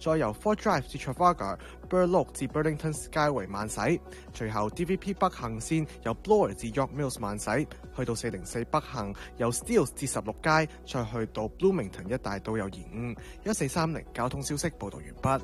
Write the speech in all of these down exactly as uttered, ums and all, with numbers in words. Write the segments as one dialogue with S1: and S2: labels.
S1: 再由 Fort Drive 至 Trafalgar、Burloak 至 Burlington Skyway 慢駛，隨後 D V P 北行線由 Bloor 至 York Mills 慢駛，去到四零四北行由 Steeles 至十六街，再去到 Bloomington 一帶都有延誤。一四三零交通消息報道完畢。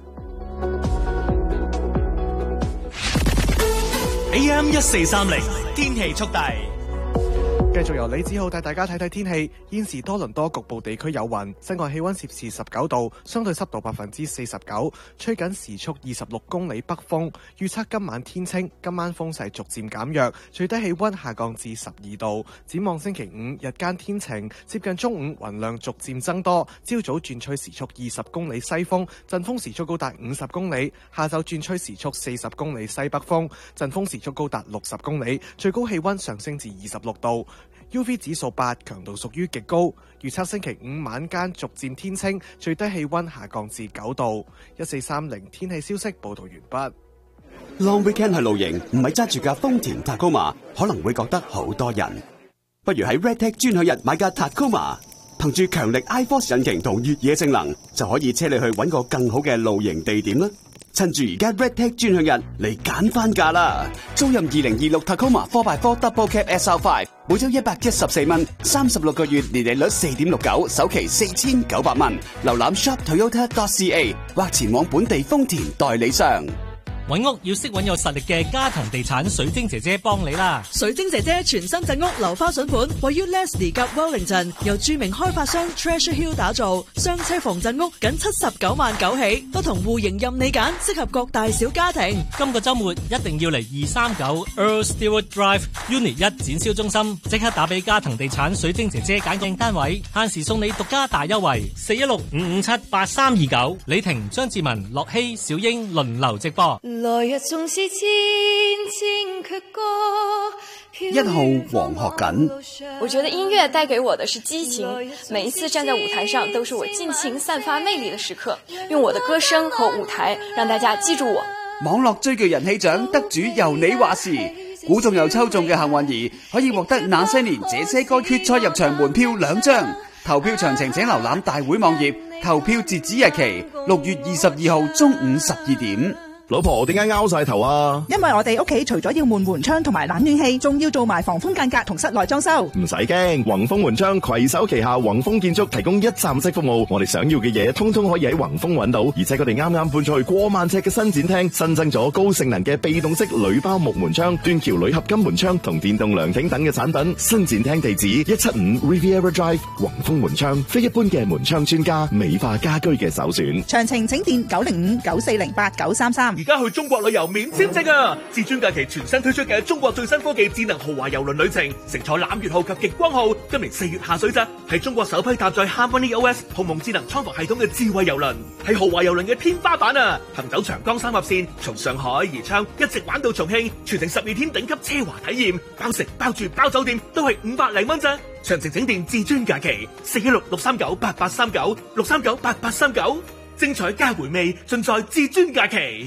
S2: A M 一四三零天氣速遞。
S1: 繼續由李子浩帶大家睇睇天氣。現時多倫多局部地區有雲，室外氣溫攝氏十九度，相對濕度百分之四十九，吹緊時速二十六公里北風。預測今晚天清，今晚風勢逐漸減弱，最低氣溫下降至十二度。展望星期五日間天晴，接近中午雲量逐漸增多，朝早轉吹時速二十公里西風，陣風時速高達五十公里；下晝轉吹時速四十公里西北風，陣風時速高達六十公里，最高氣溫上升至二十六度。U V 指數八，強度屬於極高。預測星期五晚間逐漸天清，最低氣溫下降至九度。一四三零天氣消息報道完畢。
S3: Long weekend 去露營，唔係揸住架豐田 Tacoma， 可能會覺得好多人。不如喺 Redtech 專享日買架 Tacoma， 憑住強力 iForce 引擎同越野性能，就可以車你去揾個更好嘅露營地點啦。趁住而家 Redtech 專享日嚟揀翻價啦！租任二零二六 Tacoma 四 by 四 Double Cab S R 五， 每周一百一十四蚊，三十六個月年利率四點六九，首期四千九百蚊。瀏覽 shop toyota dot c a 或前往本地豐田代理商。
S2: 揾屋要識揾有實力嘅嘉騰地產水晶姐姐幫你啦！
S4: 水晶姐姐全新鎮屋樓花筍盤，位於 Leslie 及 Wellington， 由著名開發商 Treasure Hill 打造，雙車房鎮屋僅七十九萬九起，不同戶型任你揀，適合各大小家庭。
S2: 今個週末一定要嚟二三九 Earl Stewart Drive Unit 一展銷中心，即刻打俾嘉騰地產水晶姐姐揀定單位，限時送你獨家大優惠，四一六五五七八三二九。李婷、張志文、樂希、小英輪流直播。
S5: 來日縱是千千闕歌。
S3: 一號黃學錦，
S6: 我覺得音樂帶給我的是激情，每一次站在舞台上都是我盡情散發魅力的時刻，用我的歌聲和舞台讓大家記住我。
S3: 網絡追劇人氣獎得主由你話事，估中又抽中嘅幸運兒可以獲得那些年這些歌決賽入場門票兩張，投票詳情請瀏覽大會網頁，投票截止日期六月二十二號中午十二點。
S7: 老婆，點解拗晒頭啊？
S8: 因為我哋屋企除咗要換門窗同埋冷暖氣，仲要做埋防風間隔同室內裝修。
S7: 唔使驚，宏豐門窗攜手旗下宏豐建築提供一站式服務，我哋想要嘅嘢通通可以喺宏豐揾到，而且佢哋啱啱搬出去過萬尺嘅新展廳，新增咗高性能嘅被動式鋁包木門窗、斷橋鋁合金門窗同電動涼亭等嘅產品。新展廳地址一七五 Riviera Drive， 宏豐門窗，非一般嘅門窗專家，美化家居嘅首選。
S8: 詳情請電九零五九四零八九三三。
S9: 而家去中國旅遊免簽證啊！至尊假期全新推出嘅中國最新科技智能豪華郵輪旅程，乘坐攬月號及極光號，今年四月下水咋，係中國首批搭載 Harmony O S 鴻蒙智能艙房系統嘅智慧郵輪，係豪華郵輪嘅天花板啊！行走長江三峽線，從上海宜昌一直玩到重慶，全程十二天頂級奢華體驗，包食包住包酒店都係五百零蚊咋。詳情請電至尊假期四一六六三九八八三九六三九八八三九，精彩加回味盡在至尊假期。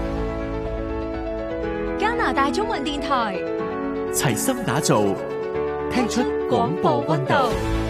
S5: 加拿大中文電台
S3: 齊心打造，聽出廣播溫度。